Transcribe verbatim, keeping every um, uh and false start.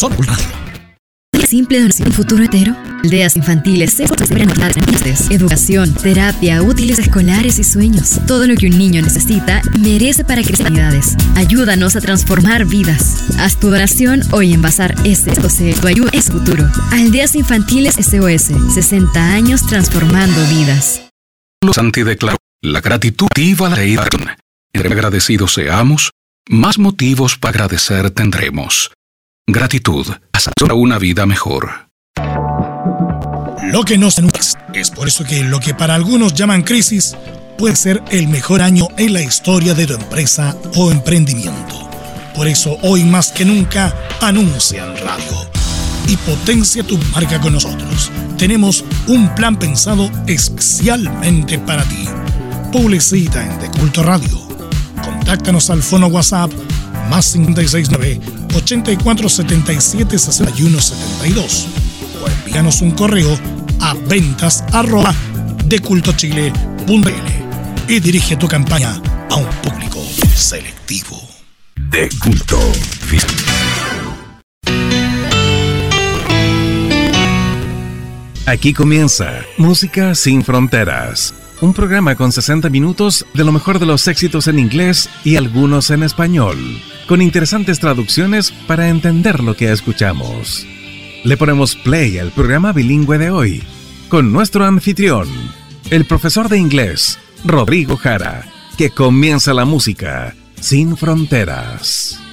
Solo Radio. Simple de un futuro entero. Aldeas infantiles, educación, terapia, útiles escolares y sueños. Todo lo que un niño necesita merece para crecer unidades. Ayúdanos a transformar vidas. Haz tu donación hoy en Bazar S O C. Tu ayuda es futuro. Aldeas infantiles S O S. sesenta años transformando vidas. Los antideclaró. La gratitud activa la reiteración. Entre agradecidos seamos, más motivos para agradecer tendremos. Gratitud, para una vida mejor. Lo que nos es, es por eso que lo que para algunos llaman crisis puede ser el mejor año en la historia de tu empresa o emprendimiento. Por eso hoy más que nunca anuncia en radio y potencia tu marca con nosotros. Tenemos un plan pensado especialmente para ti. Publicita en De Culto Radio. Contáctanos al fono WhatsApp más cinco seis nueve, ocho cuatro siete siete, seis uno siete dos o envíanos un correo a ventas arroba decultochile punto c l y dirige tu campaña a un público selectivo. De Culto. Aquí comienza Música Sin Fronteras, un programa con sesenta minutos de lo mejor de los éxitos en inglés y algunos en español, con interesantes traducciones para entender lo que escuchamos. Le ponemos play al programa bilingüe de hoy, con nuestro anfitrión, el profesor de inglés, Rodrigo Jara, que comienza la música sin fronteras.